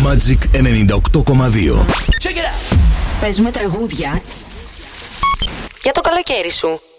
Magic 98,2. Παίζουμε τραγούδια για το καλοκαίρι σου.